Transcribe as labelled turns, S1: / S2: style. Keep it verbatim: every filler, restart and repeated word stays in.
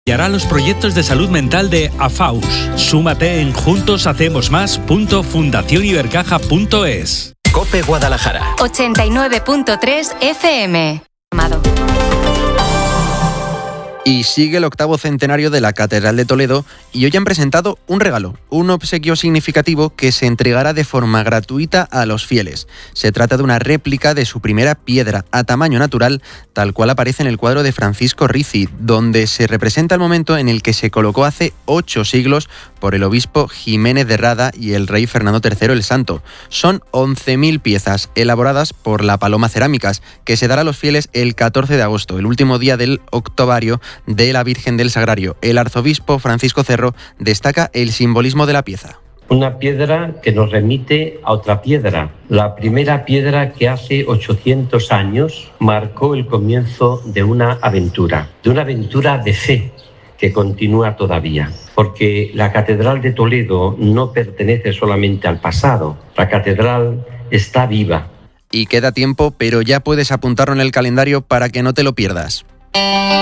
S1: Y hará los proyectos de salud mental de AFAUS. Súmate en juntos hacemos más punto fundación ibercaja punto es.
S2: COPE Guadalajara.
S3: ochenta y nueve punto tres F M. Amado.
S4: Y sigue el octavo centenario de la Catedral de Toledo y hoy han presentado un regalo, un obsequio significativo que se entregará de forma gratuita a los fieles. Se trata de una réplica de su primera piedra a tamaño natural, tal cual aparece en el cuadro de Francisco Rizzi, donde se representa el momento en el que se colocó hace ocho siglos por el obispo Jiménez de Rada y el rey Fernando tercero el Santo. Son once mil piezas elaboradas por La Paloma Cerámicas, que se dará a los fieles el catorce de agosto, el último día del octovario de la Virgen del Sagrario. El arzobispo Francisco Cerro destaca el simbolismo de la pieza.
S5: Una piedra que nos remite a otra piedra, la primera piedra que hace ochocientos años marcó el comienzo de una aventura, de una aventura de fe que continúa todavía, porque la Catedral de Toledo no pertenece solamente al pasado, la catedral está viva.
S4: Y queda tiempo, pero ya puedes apuntarlo en el calendario para que no te lo pierdas.